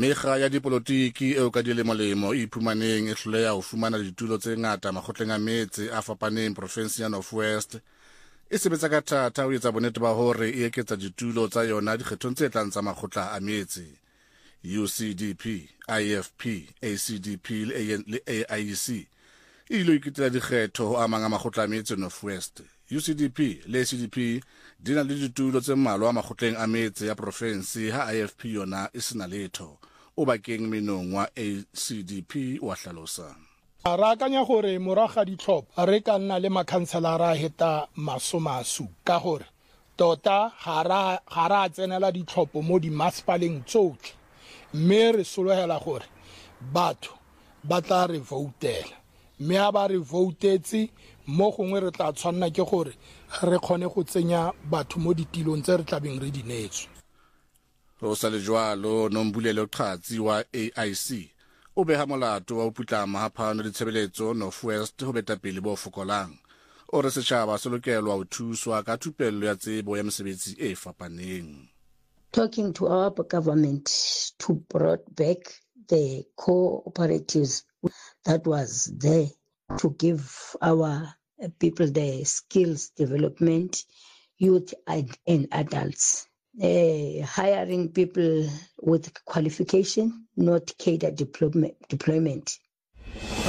Mekga ya dipolotiki eo ka dilemo e iphumaneng e hloleha ho fumana ditulo tse ngata makgotleng a metse a fapaneng profenseng ya North West, e sebetsa ka thata ho etsa bonnete ba hore e eketsa ditulo tsa yona dikgethong tse tlang tsa makgotla a metse. UCDP, IFP, ACDP le AIEC e ilo iketela dikgetho ho amang a makgotla a metse North West. UCDP le ACDP di na le ditulo tse mmalwa a makgotleng a metse ya profensi, ha IFP yona e sena letho. O bakeng menong wa ACDP wa hlalosa. Ra akanya gore moraga ditlhopha re ka nna le makhanselara a heta masomasu ka gore tota ga ra tsenela ditlhopho mo dimasepaleng tsotlhe, mme re sologela gore batho ba tla re voutela, mme ha ba re voutetse mo gongwe re tla tshwanna ke gore re kgone go tsenya batho mo ditilong tse re tlabeng re di neetswe. Ho sa le jwalo, Nombulelo Qhatsi wa AIC o beha molato wa ho putlama ha phano ditshebeletso North West ho betapele bo fokolang. O re setjhaba se lokelwa ho thuswa ka thupello ya tsebo ya mesebetsi e fapaneng. Talking to our government to brought back the cooperatives that was there to give our people the skills development, youth and adults. Hiring people with qualification, not cadre deployment.